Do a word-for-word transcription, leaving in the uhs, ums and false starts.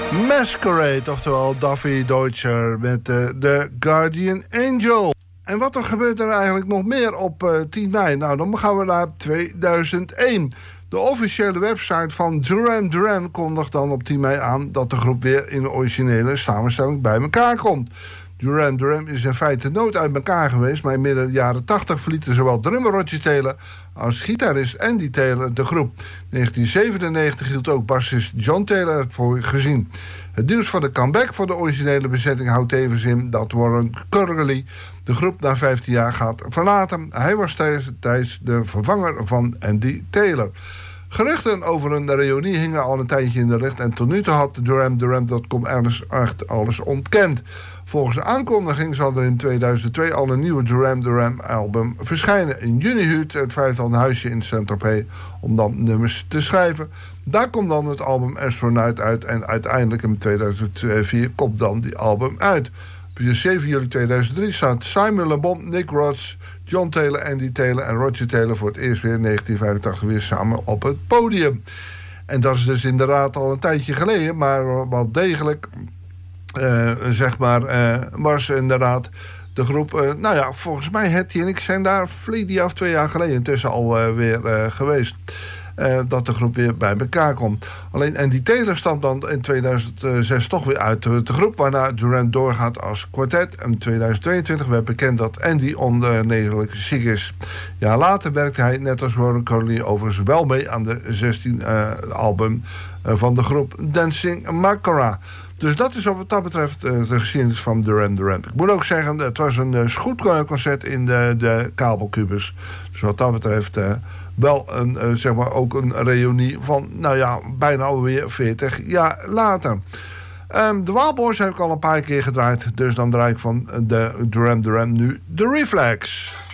Masquerade, oftewel Duffy Deutscher met uh, The Guardian Angel. En wat er gebeurt er eigenlijk nog meer op uh, tien mei? Nou, dan gaan we naar tweeduizend één. De officiële website van Duran Duran kondigt dan op tien mei aan dat de groep weer in de originele samenstelling bij elkaar komt. Duran Duran is in feite nooit uit elkaar geweest, maar in midden jaren tachtig verlieten zowel drummer Roger Taylor als gitarist Andy Taylor de groep. negentien zevenennegentig hield ook bassist John Taylor het voor gezien. Het nieuws van de comeback voor de originele bezetting houdt tevens in dat Warren Curley de groep na vijftien jaar gaat verlaten. Hij was tijdens de vervanger van Andy Taylor. Geruchten over een reunie hingen al een tijdje in de lucht en tot nu toe had Duran Duran punt com ergens echt alles ontkend. Volgens de aankondiging zal er in tweeduizend twee al een nieuwe Duran Duran album verschijnen. In juni huurt het vijftal een huisje in Saint-Tropez om dan nummers te schrijven. Daar komt dan het album Astronaut uit en uiteindelijk in tweeduizend vier komt dan die album uit. Op zeven juli tweeduizend drie staat Simon Le Bon, Nick Rhodes, John Taylor, Andy Taylor en Roger Taylor voor het eerst weer in negentien vijfentachtig weer samen op het podium. En dat is dus inderdaad al een tijdje geleden, maar wel degelijk uh, zeg maar uh, was inderdaad de groep, uh, nou ja, volgens mij Hetty en ik zijn daar vlieg of twee jaar geleden intussen al uh, weer uh, geweest. Uh, dat de groep weer bij elkaar komt. Alleen Andy Taylor stamt dan in tweeduizend zes toch weer uit de, de groep, waarna Duran doorgaat als kwartet. En in tweeduizend tweeëntwintig werd bekend dat Andy ongeneeslijk ziek is. Een jaar later werkte hij, net als Warren Curley, overigens wel mee aan de zestiende uh, album uh, van de groep Dancing Macabre. Dus dat is wat dat betreft uh, de geschiedenis van Duran Duran. Ik moet ook zeggen, het was een uh, goed concert in de, de kabelkubus. Dus wat dat betreft uh, wel een, uh, zeg maar ook een reunie van, nou ja, bijna alweer veertig jaar later. Um, de Wild Boys heb ik al een paar keer gedraaid. Dus dan draai ik van de Duran Duran nu de Reflex.